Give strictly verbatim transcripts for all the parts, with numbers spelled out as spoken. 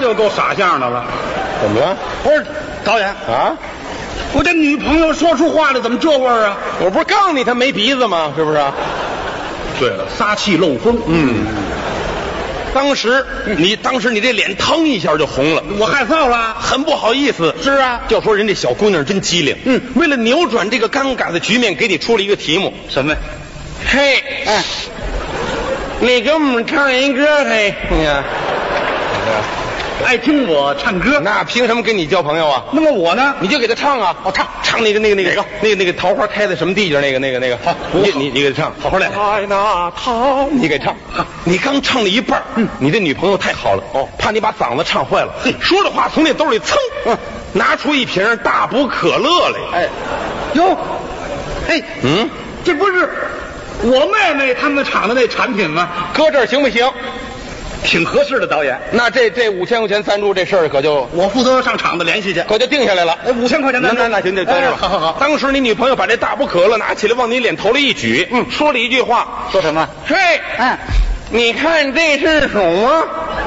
就够傻相的了。 怎么了？ 不是导演啊？ 我这女朋友说出话来怎么这味儿啊？ 我不是告诉你她没鼻子吗？是不是？ 对了，撒气漏风。 嗯。当时你当时你这脸腾一下就红了， 我害臊了， 很不好意思。 是啊， 就说人这小姑娘真机灵。 嗯， 为了扭转这个尴尬的局面，给你出了一个题目。 什么？ 嘿， 哎， 你给我们唱一歌，嘿，你看， 爱听我唱歌， 那凭什么跟你交朋友啊？ 那么我呢？ 你就给他唱啊！ 哦，唱唱那个那个那个哪个那个那个桃花开在什么地界？那个那个那个， 好， 你你你给他唱， 好好来。 开那桃，你给唱。你刚唱了一半，嗯，你这女朋友太好了，哦，怕你把嗓子唱坏了，说着话从那兜里噌，嗯，拿出一瓶大补可乐来。 哎，哟，哎， 嗯， 这不是我妹妹他们厂的那产品吗？ 搁这儿行不行？ 挺合适的，导演。 那这这五千块钱赞助这事儿可就我负责上厂子联系去， 可就定下来了。 哎，五千块钱赞助， 那那行，就在这吧。 好好好。 当时你女朋友把这大补可乐拿起来往你脸头里一举，嗯，说了一句话， 说什么？ 嘿， 嗯， 你看这是什么？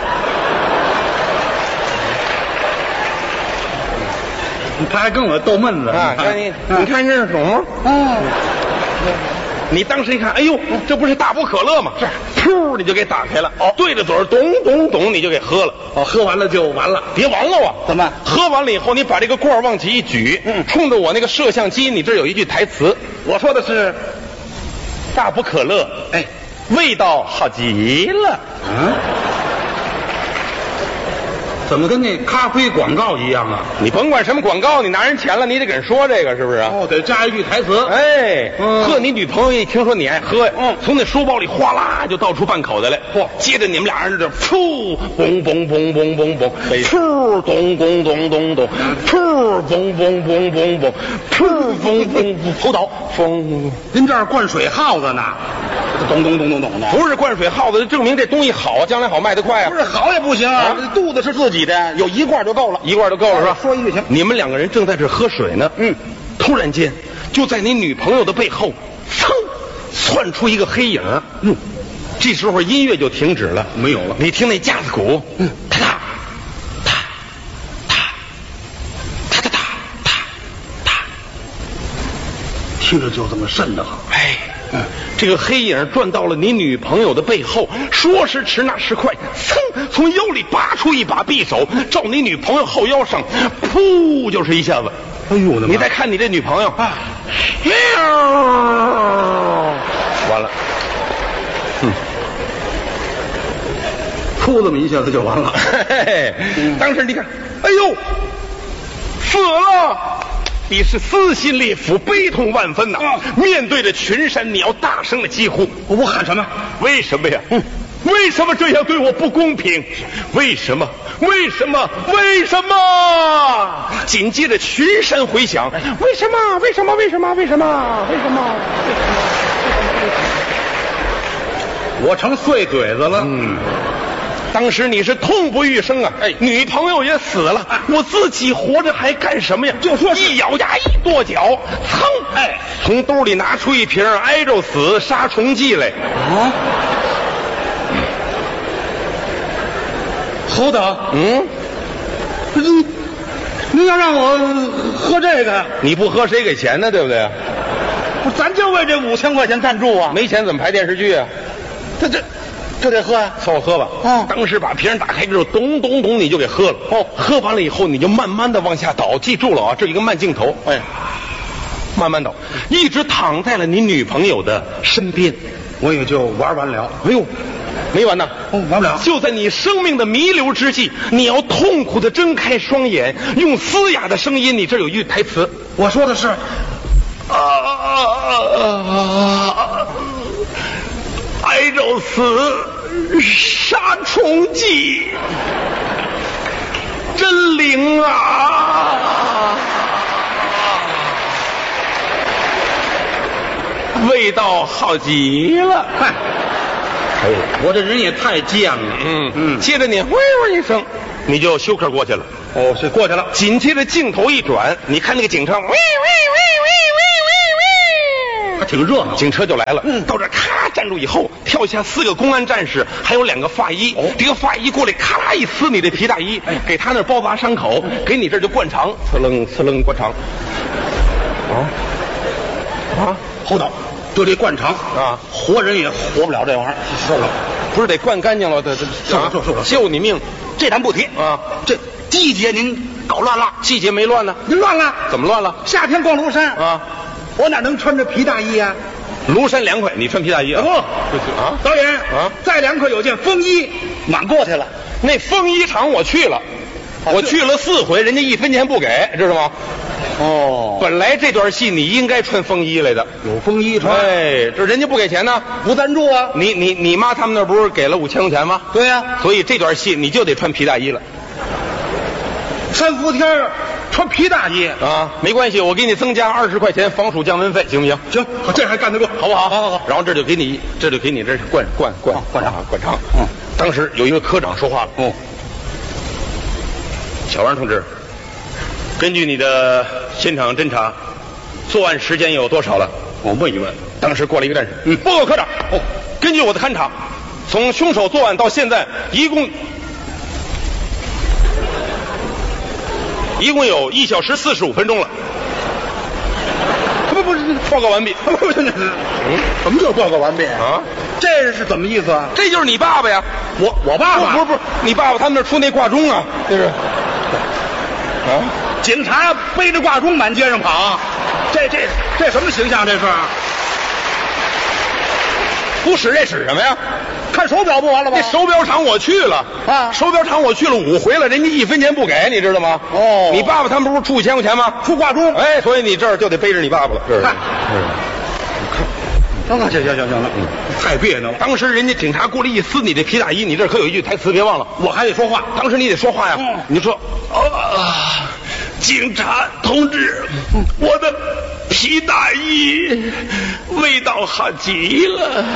他还跟我逗闷子啊！你你看这是什么？ 嗯。 你当时一看，哎呦，这不是大补可乐吗？是，噗，你就给打开了，哦，对着嘴儿咚咚咚，你就给喝了。 哦，喝完了就完了， 别完了啊！ 怎么？ 喝完了以后，你把这个罐往起一举，嗯，冲着我那个摄像机，你这有一句台词， 我说的是大补可乐， 哎， 味道好极了。 嗯。怎么跟那咖啡广告一样啊？ 你甭管什么广告，你拿人钱了，你得给人说这个，是不是？ 哦，得加一句台词。 哎， 嗯， 呵，你女朋友一听说你爱喝呀， 嗯， 从那书包里哗啦就倒出半口袋来，嚯！接着你们俩人这噗，嘣嘣嘣嘣嘣嘣，噗，咚咚咚咚咚，噗，嘣嘣嘣嘣嘣，噗，嘣嘣嘣，头倒，风。 您这儿灌水耗子呢？咚咚咚咚咚的。 不是灌水耗子，证明这东西好，将来好卖得快啊。 不是好也不行啊，肚子是自己的，有一罐就够了， 一罐就够了是吧？ 说一句行。 你们两个人正在这喝水呢，嗯，突然间就在你女朋友的背后，噌，窜出一个黑影，嗯，这时候音乐就停止了， 没有了。 你听那架子鼓，嗯，哒哒哒哒哒哒哒哒哒， 听着就这么瘆得慌。 哎。嗯，这个黑影转到了你女朋友的背后，说时迟那时快，噌，从腰里拔出一把匕首，照你女朋友后腰上，噗，就是一下子。 哎呦我的妈！ 你再看你这女朋友啊，完了，嗯， 噗这么一下子就完了。 嘿嘿，当时你看，哎呦，死了。你是撕心裂腹，悲痛万分呐！啊、面对着群山，你要大声的疾呼。 我喊什么？ 为什么呀？嗯，为什么这样对我不公平？为什么？为什么？为什么？紧接着群山回响。为什么？为什么？为什么？为什么？为什么？ 我成碎嘴子了。嗯。 当时你是痛不欲生啊！哎，女朋友也死了，啊、我自己活着还干什么呀？ 就说一咬牙一跺脚，噌，哎，从兜里拿出一瓶挨着死杀虫剂来。啊！ 侯导， 嗯， 您您要让我喝这个？ 你不喝谁给钱呢？对不对？ 不，咱就为这五千块钱赞助啊！ 没钱怎么拍电视剧啊？ 这这。这得喝呀、啊， 凑合喝吧。 嗯， 当时把瓶打开之后，咚咚咚，你就给喝了。哦，喝完了以后，你就慢慢的往下倒，记住了啊，这一个慢镜头。哎，慢慢倒，一直躺在了你女朋友的身边， 我也就玩完了。 哎呦，没完呢， 哦，完不了。 就在你生命的弥留之际，你要痛苦的睁开双眼，用嘶哑的声音，你这有一句台词， 我说的是，啊啊啊！挨着死杀虫剂，真灵啊！味道好极了。 嗨，哎呦，我这人也太贱了。 嗯嗯。接着你喂喂一声，你就休克过去了。 哦，是过去了。 紧接着镜头一转，你看那个警察，喂喂喂喂喂喂喂。 还挺热闹。 警车就来了， 嗯， 到这咔站住以后，跳下四个公安战士，还有两个法医。 哦， 这个法医过来，咔啦一撕你的皮大衣，哎，给他那儿包扎伤口，给你这儿就灌肠，呲楞呲楞灌肠。啊啊， 侯导，就这灌肠啊， 活人也活不了这玩意儿，受了。 不是得灌干净了，这这受了受了受了， 救你命， 这咱不提啊。 这季节您搞乱了， 季节没乱呢， 您乱了， 怎么乱了？ 夏天逛庐山啊， 我哪能穿着皮大衣啊？ 庐山凉快，你穿皮大衣啊？ 不啊， 导演啊， 再凉快有件风衣满过去了。 那风衣厂我去了，我去了四回，人家一分钱不给，知道吗？ 哦， 本来这段戏你应该穿风衣来的， 有风衣穿， 哎，这人家不给钱呢， 不赞助啊。 你你你妈他们那不是给了五千块钱吗？ 对呀、 所以这段戏你就得穿皮大衣了。 三伏天儿穿皮大衣啊，没关系，我给你增加二十块钱防暑降温费，行不行？ 行，我这还干得过， 好不好？ 好好好。 然后这就给你，这就给你这灌灌灌灌肠灌肠。 嗯， 当时有一个科长说话了， 哦， 小王同志，根据你的现场侦查，作案时间有多少了？ 我问一问。 当时过来一个战士， 嗯， 报告科长。 哦， 根据我的勘查，从凶手作案到现在，一共一共有一小时四十五分钟了。 不不是， 报告完毕。 不不是，嗯，什么叫报告完毕啊？ 这是怎么意思啊？ 这就是你爸爸呀！ 我我爸爸不是不是，你爸爸他们那儿出那挂钟啊，这是啊， 警察背着挂钟满街上跑，这这这什么形象？这是不使这使什么呀？ 看手表不完了吗？ 那手表厂我去了啊， 手表厂我去了五回了，人家一分钱不给，你知道吗？ 哦， 你爸爸他们不是出一千块钱吗？ 出挂钟， 哎，所以你这儿就得背着你爸爸了，这是。 行了，行行行行了，嗯，太别扭了。 当时人家警察过来一撕你这皮大衣，你这儿可有一句台词，别忘了， 我还得说话。 当时你得说话呀， 嗯， 你说啊，警察同志，我的皮大衣味道好极了。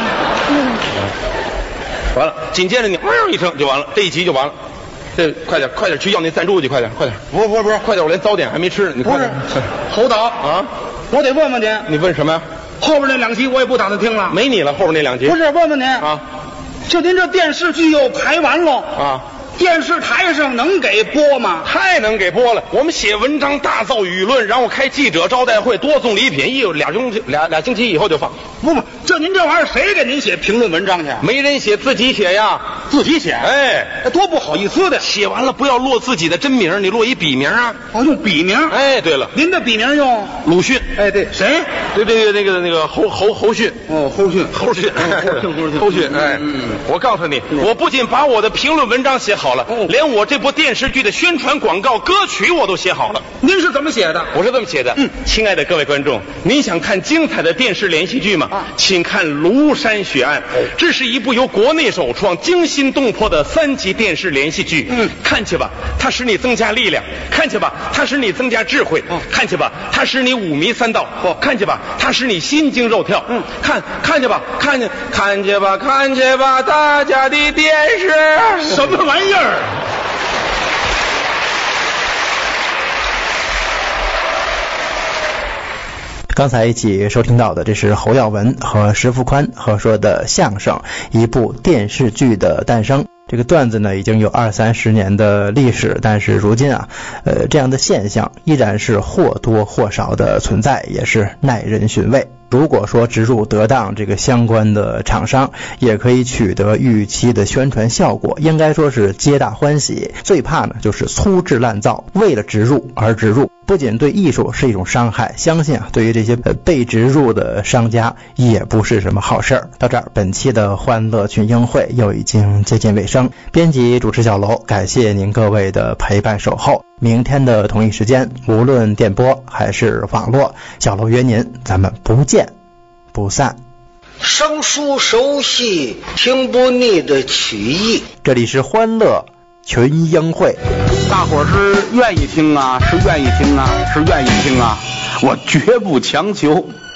完了，紧接着你哎呦一声就完了，这一集就完了。这快点，快点去要那赞助去，快点，快点！ 不是不是不是， 快点，我连早点还没吃呢，你快点。 侯导啊， 我得问问您， 你问什么呀？ 后边那两集我也不打算听了， 没你了，后边那两集。 不是，问问您啊， 就您这电视剧又排完了啊， 电视台上能给播吗？ 太能给播了！我们写文章大造舆论，然后开记者招待会，多送礼品，一有俩星期俩俩星期以后就放。 不不，这您这玩意儿谁给您写评论文章去？ 没人写，自己写呀， 自己写。 哎， 多不好意思的。 写完了不要落自己的真名，你落一笔名啊。 哦，用笔名。 哎，对了， 您的笔名用鲁迅。 哎，对，谁？ 对对对，那个那个侯侯侯迅。 哦，侯迅， 侯迅， 侯迅，侯迅， 侯迅。哎， 嗯， 我告诉你，我不仅把我的评论文章写好了，连我这部电视剧的宣传广告歌曲我都写好了。 您是怎么写的？ 我是这么写的。嗯，亲爱的各位观众，您想看精彩的电视连续剧吗？啊，请看《庐山血案》。这是一部由国内首创、惊心动魄的三集电视连续剧。嗯，看去吧，它使你增加力量；看去吧，它使你增加智慧；嗯，看去吧，它使你五迷三道；哦，看去吧，它使你心惊肉跳。嗯，看看去吧，看去看去吧，看去吧，大家的电视什么玩意儿？ 刚才一起收听到的，这是侯耀文和石富宽合说的相声《一部电视剧的诞生》。这个段子呢已经有二三十年的历史，但是如今啊，呃，这样的现象依然是或多或少的存在，也是耐人寻味。如果说植入得当，这个相关的厂商也可以取得预期的宣传效果，应该说是皆大欢喜。最怕呢就是粗制滥造，为了植入而植入，不仅对艺术是一种伤害，相信啊对于这些被植入的商家也不是什么好事儿。到这儿，本期的欢乐群英会又已经接近尾声。编辑主持小楼，感谢您各位的陪伴守候。明天的同一时间，无论电波还是网络，小楼约您，咱们不见不散。 生疏熟悉，听不腻的曲艺。 这里是欢乐群英会。 大伙儿是愿意听啊，是愿意听啊，是愿意听啊，我绝不强求。